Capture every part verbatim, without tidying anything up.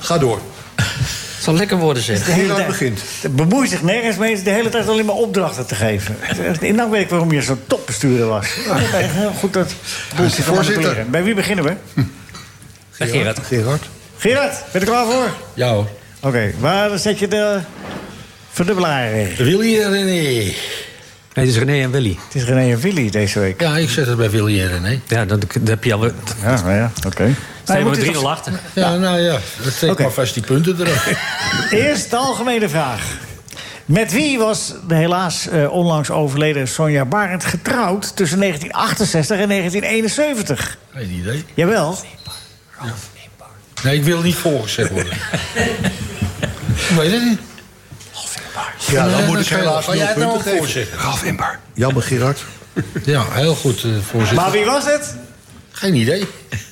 Ga door. Het zal lekker worden, zeg. De hele Gerard tijd, begint. het bemoeit zich nergens mee. De hele tijd alleen maar opdrachten te geven. En nou weet ik waarom je zo'n topbestuurder was. Ja, heel goed dat Hij is de voorzitter. Bij wie beginnen we? Zeg Gerard. Gerard. Gerard, ben je er klaar voor? Ja hoor. Oké, okay, waar zet je de verdubbelaar in? Willy en René. Nee, het is René en Willy. Het is René en Willy deze week. Ja, ik zet het bij Willy en René. Ja, dat, dat heb je al... Ja, nou ja, oké. Okay. Zijn we drie nul achter. Ja, nou ja, dat trekt Oké. maar vast die punten erop. Eerst de algemene vraag. Met wie was de helaas uh, onlangs overleden Sonja Barend getrouwd tussen negentien achtenzestig en negentien eenenzeventig? Geen idee. Jawel. Ja. Nee, ik wil niet voorgezet worden. Ik weet het niet. Ja, dan Nee, moet dat ik is helaas Kan jij nul het nou punten ook geven. voorzeggen? Ralf Imbar. Jammer, Gerard. Ja, heel goed, uh, voorzitter. Maar wie was het? Geen idee.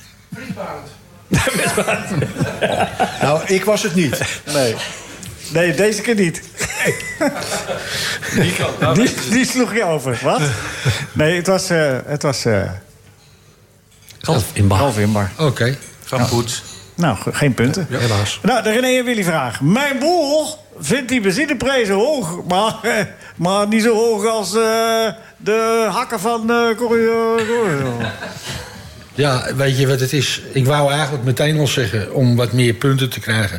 Nou, ik was het niet. Nee. Nee, deze keer niet. Die, kan, Die, die sloeg je over. Wat? Nee, het was... Uh, het was uh, Ralf Imbar. Ralf Imbar. Oké. Okay. Van Poets. Nou, ge- geen punten. Ja. Helaas. Nou, de René en Willy vraag. Mijn broer vindt die benzineprijzen hoog, maar, eh, maar niet zo hoog als uh, de hakken van uh, Corrie. Ja, weet je wat het is? Ik wou eigenlijk meteen al zeggen om wat meer punten te krijgen.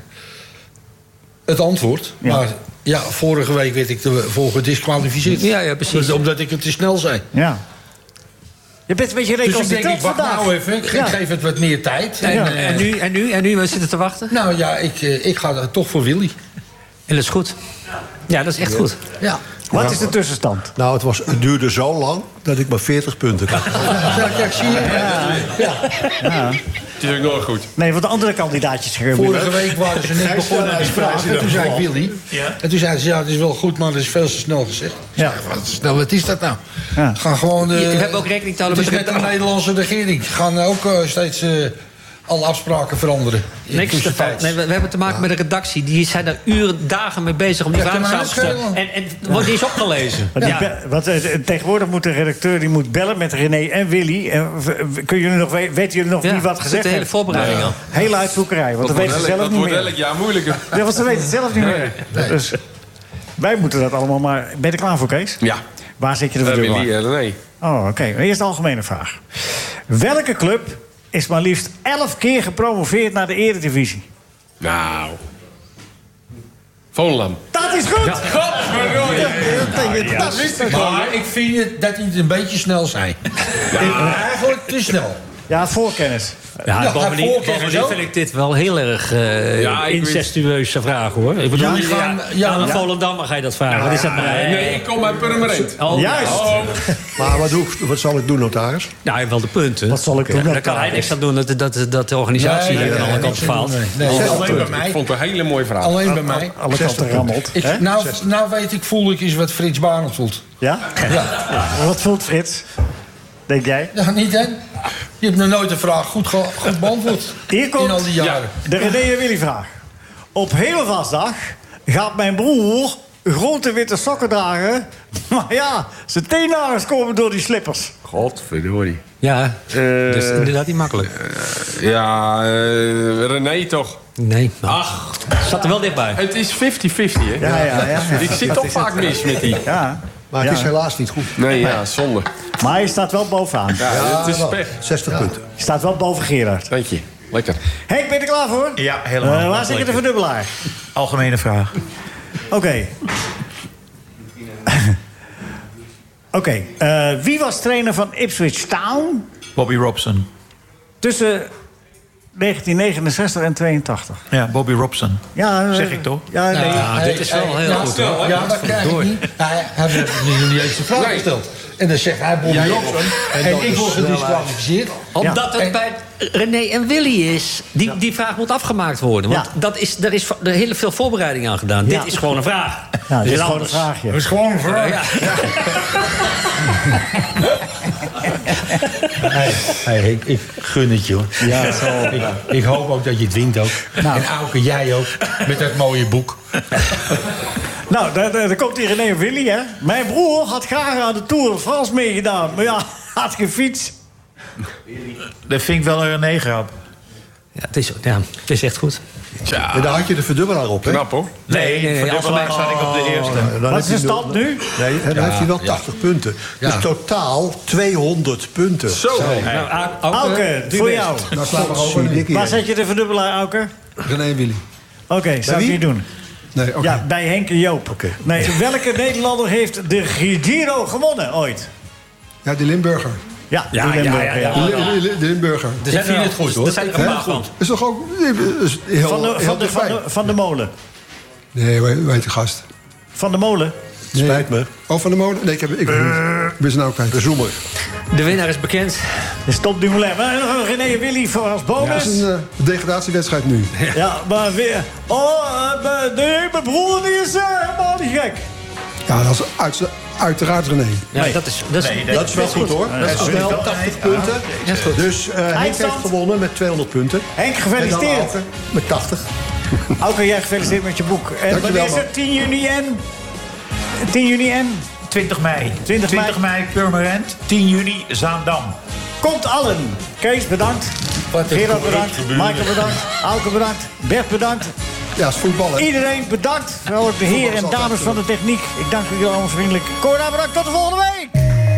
Het antwoord. Ja. Maar ja, vorige week werd ik ervoor gedisqualificeerd. Ja, ja, precies. Dus omdat ik het te snel zei. Ja. Je bent een beetje Dus ik denk, recalcitrant ik wacht vandaag. nou even. Ik, Ja. ik geef het wat meer tijd. En, En, eh, en, nu, en nu? En nu? We zitten te wachten? Nou ja, ik, eh, ik ga er toch voor Willy. En dat is goed. Ja, dat is echt goed. Ja. Wat is de tussenstand? Nou, het, was, het duurde zo lang dat ik maar veertig punten had. Ja, kijk, zie je? Ja. Ja. Het is ook nooit goed. Nee, want de andere kandidaatjes gaan Vorige week waren ze net begonnen aan die vraag. En toen zei ik Willy. En toen zei ze, ja, het is wel goed, maar dat is veel te snel gezegd. Ja. Ik zeg, wat, snel, wat is dat nou? Ja. Gaan gewoon... eh, Je- we hebben ook rekening te houden Het is met net de- de Nederlandse regering. Gaan ook eh, steeds eh, alle afspraken veranderen. In Niks te tussentijd. Nee, we, we hebben te maken met een redactie. Die zijn daar uren, dagen mee bezig om die Ja, vragen kan mij samen te dat stellen. En, en wordt die eens opgelezen. Want, die be- want eh, tegenwoordig moet de redacteur die moet bellen met René en Willy. En v- v- kun jullie nog, we- weten jullie nog Ja, wie wat zit gezegd de hele heeft? voorbereiding al. Hele uitzoekerij, want dat weten ze elk, zelf dat niet wordt meer. elk jaar moeilijker. Ja, want ze weten het zelf niet meer. Dus wij moeten dat allemaal maar... Ben je er klaar voor, Kees? Ja. Waar zit je de Uh, verdubbelaar? Willy en René. Oh, oké. Eerst de algemene vraag. Welke club is maar liefst elf keer gepromoveerd naar de Eredivisie? Nou. Volendam. Dat is goed! Godverdomme. Dat wist ik wel. Maar ik vind het, dat hij het een beetje snel zei. Eigenlijk te snel. Ja, voorkennis. Ja, Ja, bovendien, voorkennis bovendien ook. vind ik dit wel heel erg eh Ja, ik incestueuze vraag, hoor. Ik bedoel, Ja, ja, die gaan- ja, ja, aan een ja. Volendammer ga je dat vragen. Wat is dat nou? Nee, ik kom uit Purmerend. Oh, Juist. Oh, Maar wat, doe, ik- wat zal ik doen, notaris? Ja, hij heeft wel de punten. Wat zal ik doen, Ja, daar kan notaris? hij niks aan doen dat, dat, dat de organisatie Nee, aan nee, alle nee, kanten niks aan faalt. doen, nee. Nee, alleen bij ik mij. vond het een hele mooie vraag. Alleen bij mij. Alle kanten rammelt. Ik, hè? nou, nou weet ik, voel ik eens wat Frits Barend voelt. Ja? Ja. Wat voelt Frits? Denk jij? Ja, niet hè? Je hebt nog nooit een vraag goed, ge- goed beantwoord. Hier komt In al die jaren. de René en Willy vraag. Op hele vastdag gaat mijn broer grote witte sokken dragen. Maar ja, zijn teennagels komen door die slippers. Godverdorie. Ja, dus inderdaad niet makkelijk. Ja, eh, René toch. Nee, nou, Ach, zat er wel dichtbij. het is vijftig vijftig, hè? Ja, ja, ja. ja. Ik zit toch vaak mis met die. Ja, Maar het Ja. is helaas niet goed. Nee, ja, zonde. maar je staat wel bovenaan. Ja, het is pech. zestig punten. Je staat wel boven Gerard. Dank je. Lekker. Henk, ben je er klaar voor? Ja, helemaal. Eh, waar zit je de verdubbelaar? Algemene vraag. Oké. Oké. eh, wie was trainer van Ipswich Town Bobby Robson. tussen negentien negenenzestig en tweeëntachtig? Ja, Bobby Robson. Ja, eh, Zeg ik toch? Ja, nee. Ja, dit is wel heel ja, goed, hoor. Ja, dat krijg ik niet. Hij, hij heeft nu niet eens de vraag Nee. gesteld. En dan zegt hij Bobby Robson. En ik word gedisqualificeerd. Omdat het En- bij René en Willy is. Die, die vraag moet afgemaakt worden. Want Ja. dat is, er is er heel veel voorbereiding aan gedaan. Ja. Dit is gewoon een vraag. Ja, dit is gewoon een anders. vraagje. Dat is gewoon een vraag. Ja. Hey, hey, ik, ik gun het je hoor. Ja, ik, ik hoop ook dat je het wint ook. Nou. En Auke, jij ook. Met dat mooie boek. Nou, daar, daar, daar komt die René en Willy, hè. Mijn broer had graag aan de Tour de France meegedaan. Maar ja, had geen fiets. Dat vind ik wel een René-grap. Ja, het is, ja, het is echt goed. En daar had je de verdubbelaar op, hè? Knap, hoor. Nee, nee, nee, voor als- zat ik op de eerste. Oh, dan Wat heeft is de hij nul- stand nu? Nee, en dan heeft hij wel tachtig punten. Ja. Dus totaal tweehonderd punten. Zo. Nou, Au- Auke, Auke, doe voor je jou. Nou slaan we over een dikke Waar in. zet je de verdubbelaar, Auke? René en Willy. Oké, zou ik wie? niet doen. Nee, oké. Ja, bij Henk en Joop. Oké. Nee, welke Nederlander heeft de Giro gewonnen ooit? Ja, die Limburger. Ja, Ja, die Limburg, ja, ja, ja. De, Li- Li- de Limburger. Er zijn vind er het goed, hoor. Er zijn er Hè? een paar van. Is toch ook is heel, Van de, heel van, de, van, dichtbij. de, van de molen. Nee, weet weet de gast. Van de molen. Spijt me. Oh, van de molen? Nee, ik heb ik, ik ben ze nou kwijt. De Zoemer. De winnaar is bekend. De Stop Dumoulin. Maar nog een René en Willy voor als Dat bonus. is een uh, degradatiewedstrijd nu. Ja, maar weer... Oh, uh, mijn- nee, mijn broer die is uh, helemaal niet gek. Ja, dat is uit, uiteraard René. Ja, dat is, dat is, Nee, Dat is wel goed, hoor. Dat is snel, tachtig punten. Dus uh, Henk heeft Eindstand? gewonnen met tweehonderd punten. Henk, En dan gefeliciteerd. Auke met tachtig. Auke, jij gefeliciteerd met je boek. En Dankjewel, wanneer is man. het? tien juni en... tien juni en... twintig mei. twintig mei Purmerend. tien juni Zaandam. Komt allen. Kees, bedankt. Wat een Gerard, goed bedankt. gebeuren. Michael, bedankt. Auke, bedankt. Bert, bedankt. Ja, is voetbal, hè? Iedereen bedankt. Vooral ook de heren en dames van de techniek. Ik dank jullie allemaal vriendelijk. Corona, bedankt. Tot de volgende week.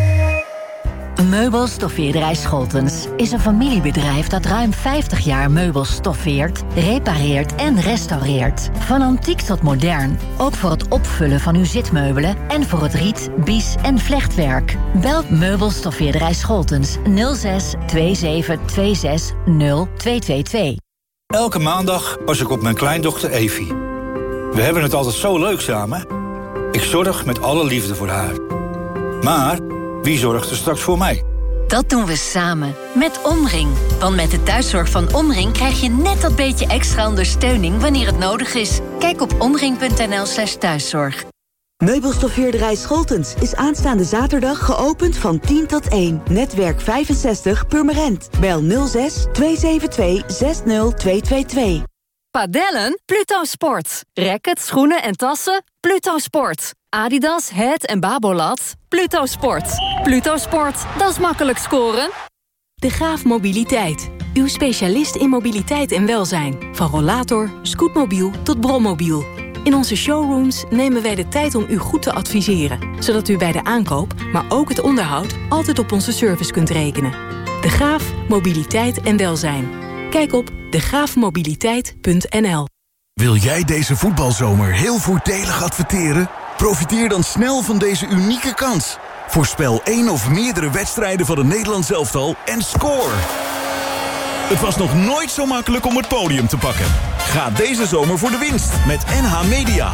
Meubelstoffeerderij Scholtens is een familiebedrijf dat ruim vijftig jaar meubels stoffeert, repareert en restaureert. Van antiek tot modern, ook voor het opvullen van uw zitmeubelen en voor het riet, bies en vlechtwerk. Bel Meubelstoffeerderij Scholtens nul zes twee zeven twee zes nul twee twee twee. Elke maandag pas ik op mijn kleindochter Evie. We hebben het altijd zo leuk samen. Ik zorg met alle liefde voor haar. Maar wie zorgt er straks voor mij? Dat doen we samen, met Omring. Want met de thuiszorg van Omring krijg je net dat beetje extra ondersteuning wanneer het nodig is. Kijk op omring.nl slash thuiszorg. Meubelstoffeerderij Scholtens is aanstaande zaterdag geopend van tien tot één. Netwerk vijfenzestig Purmerend. Bel nul zes twee zeven twee zes nul twee twee twee. Padellen? Pluto Sport. Racket, schoenen en tassen? Pluto Sport. Adidas, Het en Babolat? Pluto Sport. Pluto Sport, dat is makkelijk scoren. De Graaf Mobiliteit. Uw specialist in mobiliteit en welzijn. Van rollator, scootmobiel tot brommobiel. In onze showrooms nemen wij de tijd om u goed te adviseren. Zodat u bij de aankoop, maar ook het onderhoud altijd op onze service kunt rekenen. De Graaf Mobiliteit en welzijn. Kijk op de graaf mobiliteit punt n l. Wil jij deze voetbalzomer heel voordelig adverteren? Profiteer dan snel van deze unieke kans. Voorspel één of meerdere wedstrijden van het Nederlands elftal en score. Het was nog nooit zo makkelijk om het podium te pakken. Ga deze zomer voor de winst met N H Media.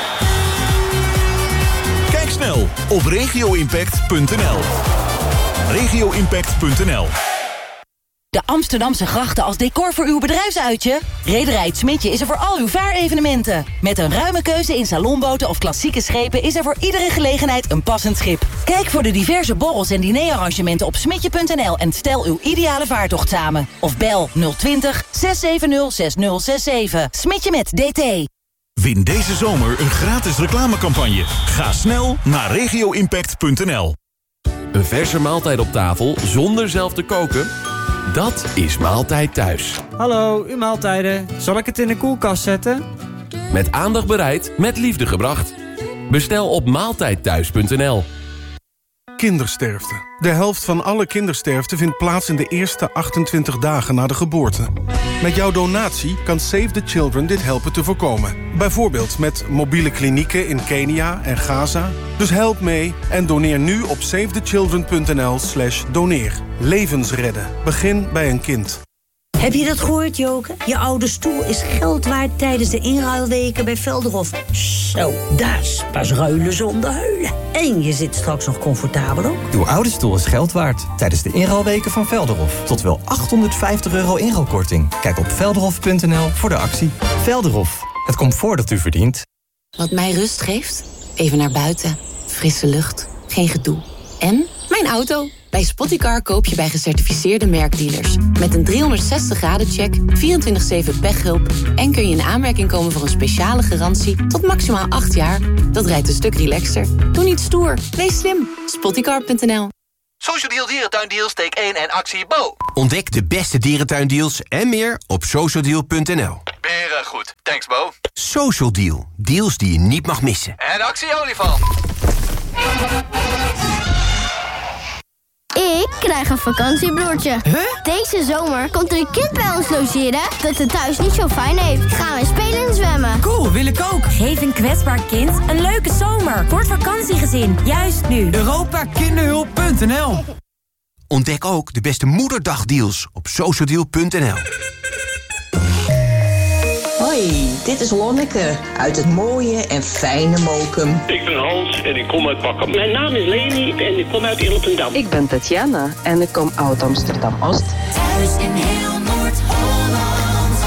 Kijk snel op regio impact punt n l. regio impact punt n l. De Amsterdamse grachten als decor voor uw bedrijfsuitje? Rederij Het Smidje is er voor al uw vaarevenementen. Met een ruime keuze in salonboten of klassieke schepen is er voor iedere gelegenheid een passend schip. Kijk voor de diverse borrels en dinerarrangementen op smidje punt n l en stel uw ideale vaartocht samen. Of bel nul twintig zes zeven nul zes nul zes zeven. Smidje met D T. Win deze zomer een gratis reclamecampagne. Ga snel naar regio impact punt n l. Een verse maaltijd op tafel zonder zelf te koken? Dat is Maaltijd Thuis. Hallo, uw maaltijden. Zal ik het in de koelkast zetten? Met aandacht bereid, met liefde gebracht. Bestel op maaltijdthuis punt n l. Kindersterfte. De helft van alle kindersterfte vindt plaats in de eerste achtentwintig dagen na de geboorte. Met jouw donatie kan Save the Children dit helpen te voorkomen. Bijvoorbeeld met mobiele klinieken in Kenia en Gaza. Dus help mee en doneer nu op save the children punt n l slash doneer. Levens redden. Begin bij een kind. Heb je dat gehoord, Joke? Je oude stoel is geld waard tijdens de inruilweken bij Velderhof. Zo, dat is pas ruilen zonder huilen. En je zit straks nog comfortabel ook. Uw oude stoel is geld waard tijdens de inruilweken van Velderhof. Tot wel achthonderdvijftig euro inruilkorting. Kijk op velderhof punt n l voor de actie. Velderhof, het comfort dat u verdient. Wat mij rust geeft? Even naar buiten. Frisse lucht. Geen gedoe. En mijn auto. Bij Spottycar koop je bij gecertificeerde merkdealers. Met een driehonderdzestig graden check, vierentwintig zeven pechhulp... en kun je in aanmerking komen voor een speciale garantie tot maximaal acht jaar. Dat rijdt een stuk relaxter. Doe niet stoer, wees slim. Spottycar punt n l. Social Deal Dierentuindeals, take één en actie Bo. Ontdek de beste dierentuindeals en meer op socialdeal punt n l. Beren, erg goed. Thanks, Bo. Social Deal. Deals die je niet mag missen. En actie olifant. Ik krijg een vakantiebroertje. Huh? Deze zomer komt er een kind bij ons logeren dat het thuis niet zo fijn heeft. Gaan we spelen en zwemmen. Cool, wil ik ook. Geef een kwetsbaar kind een leuke zomer. Voor het vakantiegezin, juist nu. Europa Kinderhulp punt n l. Ontdek ook de beste moederdagdeals op socialdeal punt n l. Hoi, dit is Lonneke uit het mooie en fijne Mokum. Ik ben Hans en ik kom uit Bakkam. Mijn naam is Leni en ik kom uit Ilpendam. Ik ben Tatjana en ik kom uit Amsterdam-Oost. Thuis in heel Noord-Holland.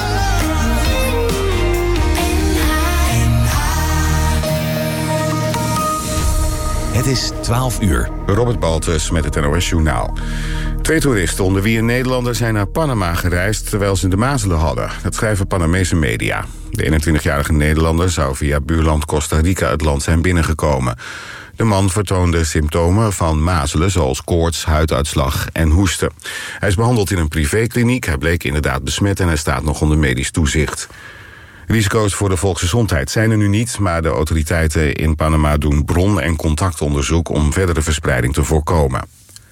Het is twaalf uur. Robert Baltus met het N O S Journaal. Twee toeristen, onder wie een Nederlander, zijn naar Panama gereisd terwijl ze de mazelen hadden. Dat schrijven Panamese media. De eenentwintigjarige Nederlander zou via buurland Costa Rica het land zijn binnengekomen. De man vertoonde symptomen van mazelen zoals koorts, huiduitslag en hoesten. Hij is behandeld in een privékliniek. Hij bleek inderdaad besmet en hij staat nog onder medisch toezicht. Risico's voor de volksgezondheid zijn er nu niet, maar de autoriteiten in Panama doen bron- en contactonderzoek om verdere verspreiding te voorkomen.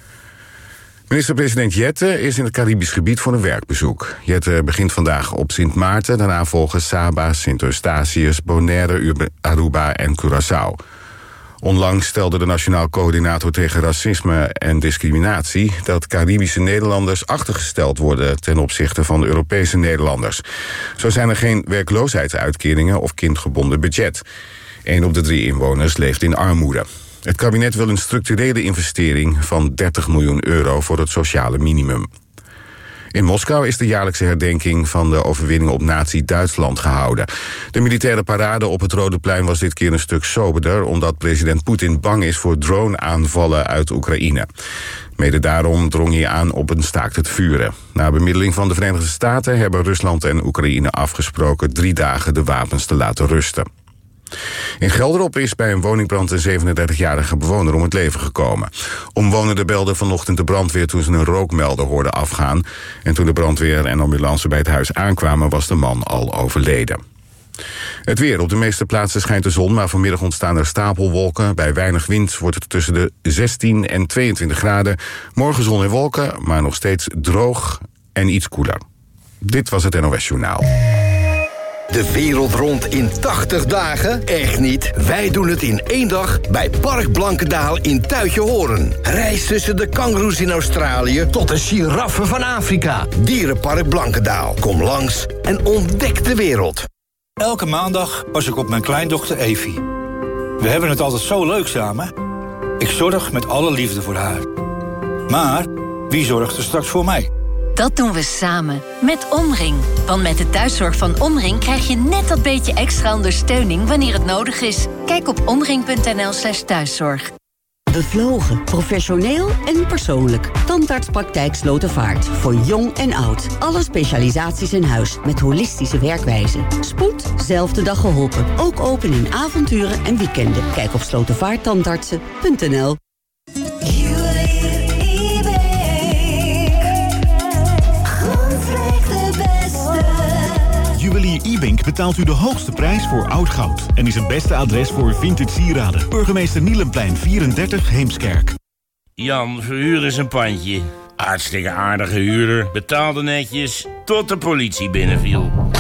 Minister-president Jette is in het Caribisch gebied voor een werkbezoek. Jette begint vandaag op Sint Maarten, daarna volgen Saba, Sint Eustatius, Bonaire, Aruba en Curaçao. Onlangs stelde de Nationaal Coördinator tegen Racisme en Discriminatie dat Caribische Nederlanders achtergesteld worden ten opzichte van Europese Nederlanders. Zo zijn er geen werkloosheidsuitkeringen of kindgebonden budget. Eén op de drie inwoners leeft in armoede. Het kabinet wil een structurele investering van dertig miljoen euro voor het sociale minimum. In Moskou is de jaarlijkse herdenking van de overwinning op Nazi-Duitsland gehouden. De militaire parade op het Rode Plein was dit keer een stuk soberder, omdat president Poetin bang is voor drone-aanvallen uit Oekraïne. Mede daarom drong hij aan op een staakt het vuren. Na bemiddeling van de Verenigde Staten hebben Rusland en Oekraïne afgesproken drie dagen de wapens te laten rusten. In Gelderop is bij een woningbrand een zevenendertigjarige bewoner om het leven gekomen. Omwonenden belden vanochtend de brandweer toen ze een rookmelder hoorden afgaan. En toen de brandweer en ambulance bij het huis aankwamen was de man al overleden. Het weer. Op de meeste plaatsen schijnt de zon, maar vanmiddag ontstaan er stapelwolken. Bij weinig wind wordt het tussen de zestien en tweeëntwintig graden. Morgen zon en wolken, maar nog steeds droog en iets koeler. Dit was het N O S Journaal. De wereld rond in tachtig dagen? Echt niet. Wij doen het in één dag bij Park Blankendaal in Tuitjehoren. Reis tussen de kangoeroes in Australië tot de giraffen van Afrika. Dierenpark Blankendaal. Kom langs en ontdek de wereld. Elke maandag pas ik op mijn kleindochter Evie. We hebben het altijd zo leuk samen. Ik zorg met alle liefde voor haar. Maar wie zorgt er straks voor mij? Dat doen we samen, met Omring. Want met de thuiszorg van Omring krijg je net dat beetje extra ondersteuning wanneer het nodig is. Kijk op omring punt n l slash thuiszorg. Bevlogen, professioneel en persoonlijk. Tandartspraktijk Slotervaart. Voor jong en oud. Alle specialisaties in huis met holistische werkwijze. Spoed, zelfde dag geholpen. Ook open in avonturen en weekenden. Kijk op slotervaarttandartsen punt n l. Juwelier E-Bank betaalt u de hoogste prijs voor oud goud. En is het beste adres voor vintage sieraden. Burgemeester Nielenplein vierendertig, Heemskerk. Jan, verhuur eens een pandje. Hartstikke aardige huurder. Betaalde netjes, tot de politie binnenviel.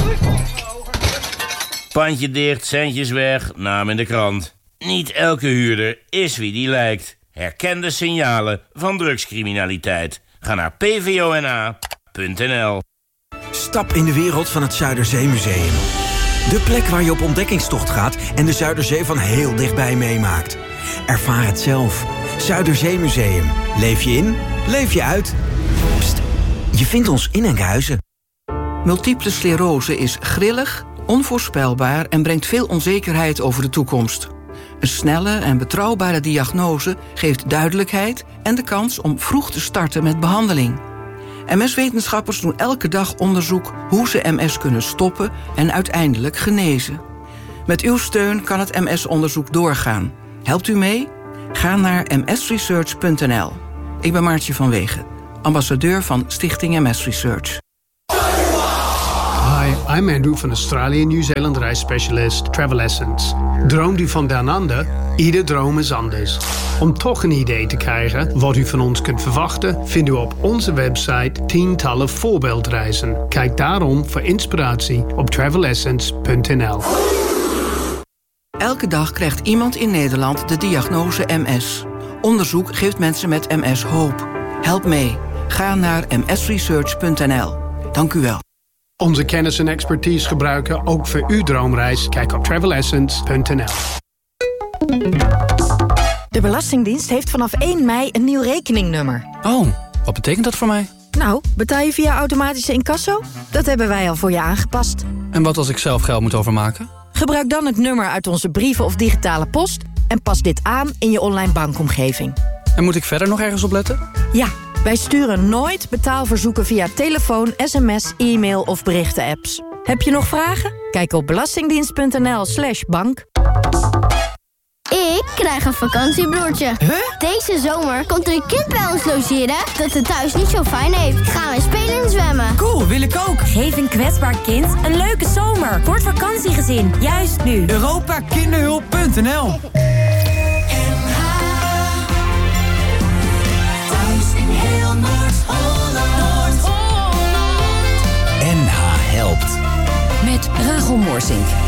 Pandje dicht, centjes weg, naam in de krant. Niet elke huurder is wie die lijkt. Herken de signalen van drugscriminaliteit. Ga naar p v o n a punt n l. Stap in de wereld van het Zuiderzeemuseum. De plek waar je op ontdekkingstocht gaat en de Zuiderzee van heel dichtbij meemaakt. Ervaar het zelf. Zuiderzeemuseum. Leef je in, leef je uit. Pst, je vindt ons in Enkhuizen. Multiple sclerose is grillig, onvoorspelbaar en brengt veel onzekerheid over de toekomst. Een snelle en betrouwbare diagnose geeft duidelijkheid en de kans om vroeg te starten met behandeling. M S-wetenschappers doen elke dag onderzoek hoe ze M S kunnen stoppen en uiteindelijk genezen. Met uw steun kan het M S-onderzoek doorgaan. Helpt u mee? Ga naar m s research punt n l. Ik ben Maartje van Wegen, ambassadeur van Stichting M S Research. Hi, I'm Andrew van Australië en Nieuw-Zeeland reisspecialist Travel Essence. Droomt u van down under? Ieder droom is anders. Om toch een idee te krijgen wat u van ons kunt verwachten, vindt u op onze website tientallen voorbeeldreizen. Kijk daarom voor inspiratie op travel essence punt n l. Elke dag krijgt iemand in Nederland de diagnose M S. Onderzoek geeft mensen met M S hoop. Help mee. Ga naar m s research punt n l. Dank u wel. Onze kennis en expertise gebruiken ook voor uw droomreis. Kijk op travel essence punt n l. De Belastingdienst heeft vanaf één mei een nieuw rekeningnummer. Oh, wat betekent dat voor mij? Nou, betaal je via automatische incasso? Dat hebben wij al voor je aangepast. En wat als ik zelf geld moet overmaken? Gebruik dan het nummer uit onze brieven of digitale post en pas dit aan in je online bankomgeving. En moet ik verder nog ergens op letten? Ja, wij sturen nooit betaalverzoeken via telefoon, sms, e-mail of berichten-apps. Heb je nog vragen? Kijk op belastingdienst punt n l slash bank. Ik krijg een vakantiebroertje. Huh? Deze zomer komt er een kind bij ons logeren dat het thuis niet zo fijn heeft. Gaan we spelen en zwemmen. Cool, wil ik ook. Geef een kwetsbaar kind een leuke zomer. Voor het vakantiegezin, juist nu. Europa Kinderhulp punt n l. N H helpt. Met Rachel Moorsink.